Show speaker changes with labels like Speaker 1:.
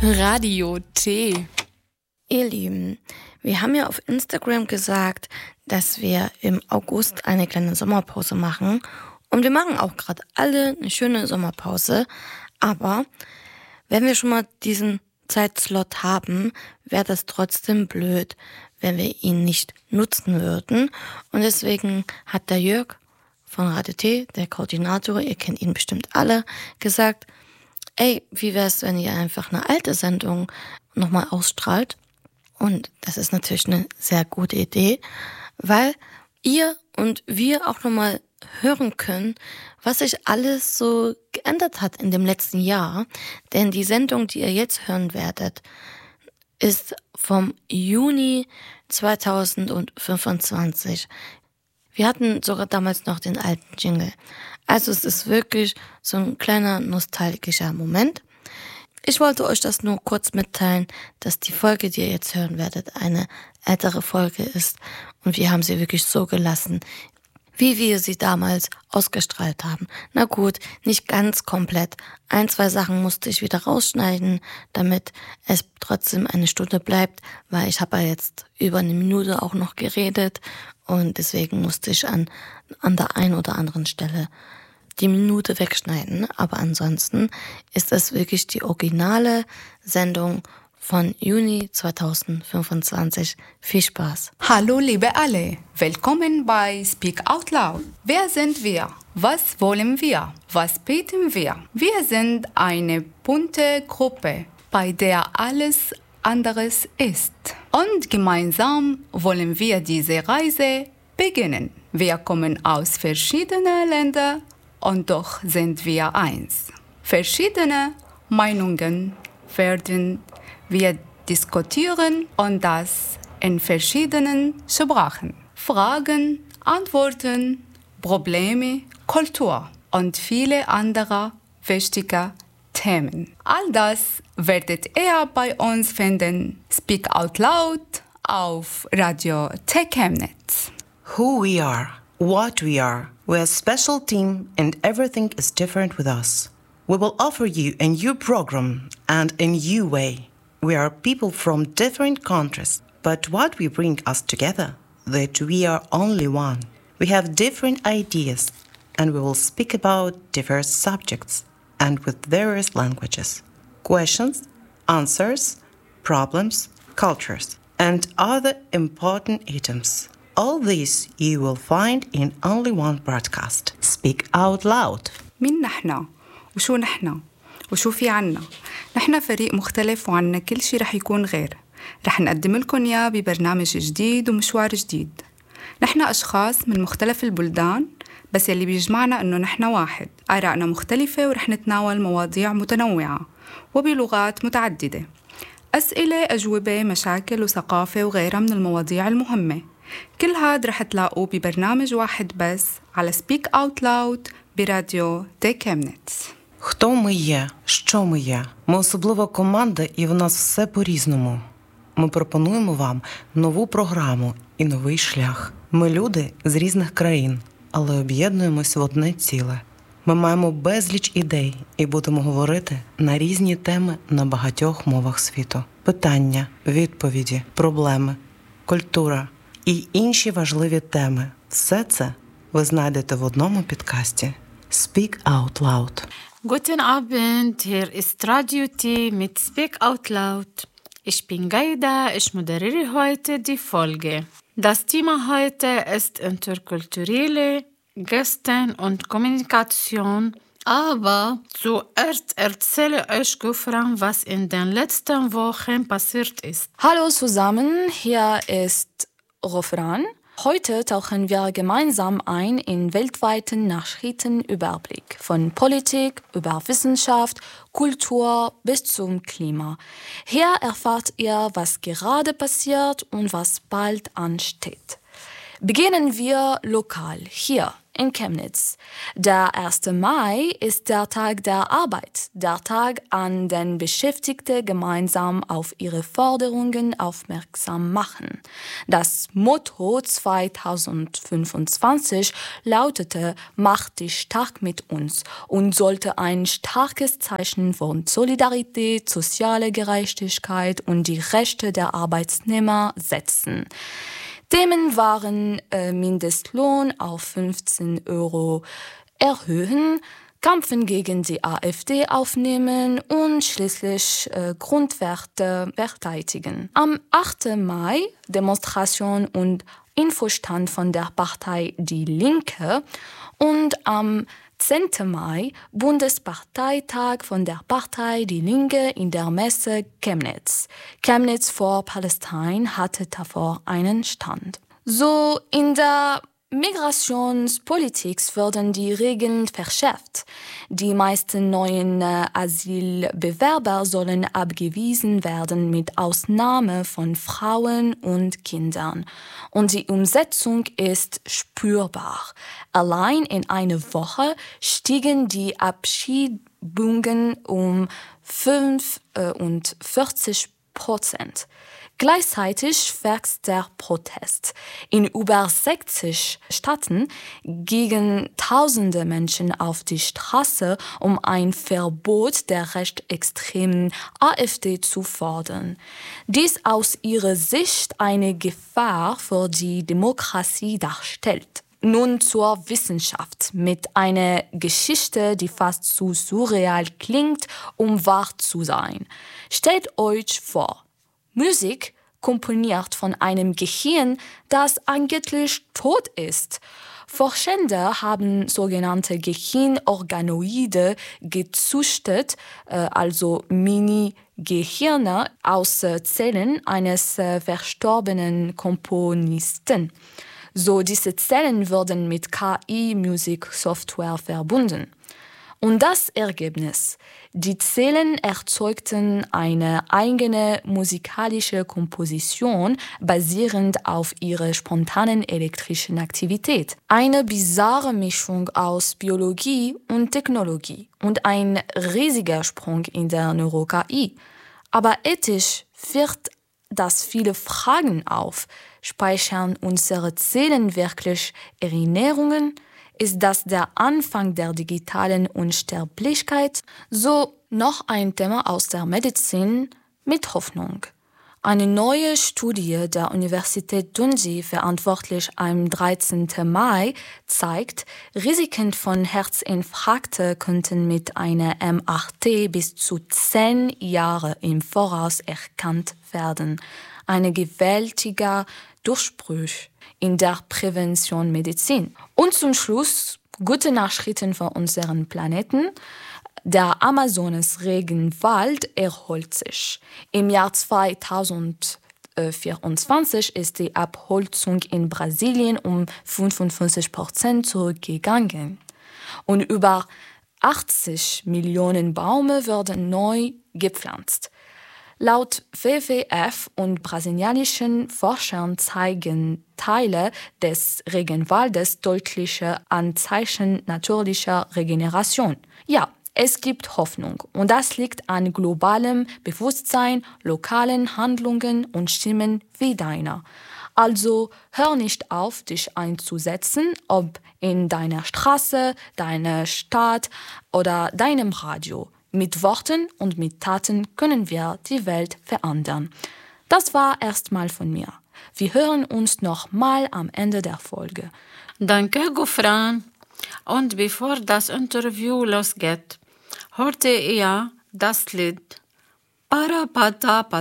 Speaker 1: Radio T.
Speaker 2: Ihr Lieben, wir haben ja auf Instagram gesagt, dass wir im August eine kleine Sommerpause machen. Und wir machen auch gerade alle eine schöne Sommerpause. Aber wenn wir schon mal diesen Zeitslot haben, wäre das trotzdem blöd, wenn wir ihn nicht nutzen würden. Und deswegen hat der Jörg von Radio T, der Koordinator, ihr kennt ihn bestimmt alle, gesagt, ey, wie wär's, wenn ihr einfach eine alte Sendung nochmal ausstrahlt? Und das ist natürlich eine sehr gute Idee, weil ihr und wir auch nochmal hören können, was sich alles so geändert hat in dem letzten Jahr. Denn die Sendung, die ihr jetzt hören werdet, ist vom Juni 2025. Wir hatten sogar damals noch den alten Jingle. Also es ist wirklich so ein kleiner nostalgischer Moment. Ich wollte euch das nur kurz mitteilen, dass die Folge, die ihr jetzt hören werdet, eine ältere Folge ist. Und wir haben sie wirklich so gelassen, wie wir sie damals ausgestrahlt haben. Na gut, nicht ganz komplett. 1, 2 Sachen musste ich wieder rausschneiden, damit es trotzdem eine Stunde bleibt, weil ich habe ja jetzt über eine Minute auch noch geredet und deswegen musste ich an der einen oder anderen Stelle die Minute wegschneiden. Aber ansonsten ist es wirklich die originale Sendung von Juni 2025. Viel Spaß.
Speaker 3: Hallo liebe alle, willkommen bei Speak Out Loud. Wer sind wir? Was wollen wir? Was beten wir? Wir sind eine bunte Gruppe, bei der alles anderes ist. Und gemeinsam wollen wir diese Reise beginnen. Wir kommen aus verschiedenen Ländern und doch sind wir eins. Verschiedene Meinungen werden wir diskutieren und das in verschiedenen Sprachen. Fragen, Antworten, Probleme, Kultur und viele andere wichtige Themen. All das werdet ihr bei uns finden. Speak Out Loud auf Radio T Chemnitz.
Speaker 4: Who we are, what we are. We're a special team and everything is different with us. We will offer you a new program and a new way. We are people from different countries, but what we bring us together, that we are only one. We have different ideas, and we will speak about diverse subjects and with various languages, questions, answers, problems, cultures, and other important items. All this you will find in only one broadcast. Speak out loud.
Speaker 3: مين نحن؟ وشو نحن؟ وشو في عنا؟ نحن فريق مختلف وعنا كل شي رح يكون غير. رح نقدم لكم إياه ببرنامج جديد ومشوار جديد. نحن أشخاص من مختلف البلدان، بس يلي بيجمعنا إنه نحن واحد. آرائنا مختلفة ورح نتناول مواضيع متنوعة وبلغات متعددة. أسئلة، أجوبة، مشاكل وثقافة وغيرها من المواضيع المهمة. كل هاد رح تلاقوه ببرنامج واحد بس على Speak Out Loud براديو T Chemnitz.
Speaker 4: Хто ми є? Що ми є? Ми особлива команда, і в нас все по-різному. Ми пропонуємо вам нову програму і новий шлях. Ми люди з різних країн, але об'єднуємось в одне ціле. Ми маємо безліч ідей і будемо говорити на різні теми на багатьох мовах світу. Питання, відповіді, проблеми, культура і інші важливі теми. Все це ви знайдете в одному підкасті Speak Out Loud.
Speaker 1: Guten Abend, hier ist Radio T mit Speak Out Loud. Ich bin Gaida, ich moderiere heute die Folge. Das Thema heute ist interkulturelle Gäste und Kommunikation. Aber zuerst erzähle ich Gufran, was in den letzten Wochen passiert ist.
Speaker 5: Hallo zusammen, hier ist Rofran. Heute tauchen wir gemeinsam ein in weltweiten Nachrichtenüberblick. Von Politik über Wissenschaft, Kultur bis zum Klima. Hier erfahrt ihr, was gerade passiert und was bald ansteht. Beginnen wir lokal, hier in Chemnitz. Der 1. Mai ist der Tag der Arbeit, der Tag, an den Beschäftigte gemeinsam auf ihre Forderungen aufmerksam machen. Das Motto 2025 lautete „Mach dich stark mit uns" und sollte ein starkes Zeichen von Solidarität, soziale Gerechtigkeit und die Rechte der Arbeitnehmer setzen. Themen waren Mindestlohn auf 15 € erhöhen, Kämpfen gegen die AfD aufnehmen und schließlich Grundwerte verteidigen. Am 8. Mai Demonstration und Infostand von der Partei Die Linke und am 10. Mai Bundesparteitag von der Partei Die Linke in der Messe Chemnitz. Chemnitz for Palestine hatte davor einen Stand. So in der Migrationspolitik werden die Regeln verschärft. Die meisten neuen Asylbewerber sollen abgewiesen werden, mit Ausnahme von Frauen und Kindern. Und die Umsetzung ist spürbar. Allein in einer Woche stiegen die Abschiebungen um 45%. Gleichzeitig wächst der Protest. In über 60 Staaten gingen tausende Menschen auf die Straße, um ein Verbot der rechtsextremen AfD zu fordern. Dies aus ihrer Sicht eine Gefahr für die Demokratie darstellt. Nun zur Wissenschaft mit einer Geschichte, die fast zu surreal klingt, um wahr zu sein. Stellt euch vor, Musik komponiert von einem Gehirn, das eigentlich tot ist. Forschende haben sogenannte Gehirnorganoide gezüchtet, also Mini-Gehirne aus Zellen eines verstorbenen Komponisten. So, diese Zellen wurden mit KI-Musiksoftware verbunden. Und das Ergebnis: Die Zellen erzeugten eine eigene musikalische Komposition basierend auf ihrer spontanen elektrischen Aktivität. Eine bizarre Mischung aus Biologie und Technologie und ein riesiger Sprung in der Neuro-KI. Aber ethisch wirft das viele Fragen auf. Speichern unsere Zellen wirklich Erinnerungen? Ist das der Anfang der digitalen Unsterblichkeit? So noch ein Thema aus der Medizin mit Hoffnung. Eine neue Studie der Universität Dundee, verantwortlich am 13. Mai, zeigt, Risiken von Herzinfarkte könnten mit einer MRT bis zu 10 Jahre im Voraus erkannt werden. Ein gewaltiger Durchbruch in der Prävention Medizin. Und zum Schluss gute Nachrichten für unseren Planeten. Der Amazonas-Regenwald erholt sich. Im Jahr 2024 ist die Abholzung in Brasilien um 55% zurückgegangen. Und über 80 Millionen Bäume werden neu gepflanzt. Laut WWF und brasilianischen Forschern zeigen Teile des Regenwaldes deutliche Anzeichen natürlicher Regeneration. Ja, es gibt Hoffnung und das liegt an globalem Bewusstsein, lokalen Handlungen und Stimmen wie deiner. Also hör nicht auf, dich einzusetzen, ob in deiner Straße, deiner Stadt oder deinem Radio. Mit Worten und mit Taten können wir die Welt verändern. Das war erstmal von mir. Wir hören uns noch mal am Ende der Folge.
Speaker 1: Danke, Gufran. Und bevor das Interview losgeht, hörte ihr das Lied Parapata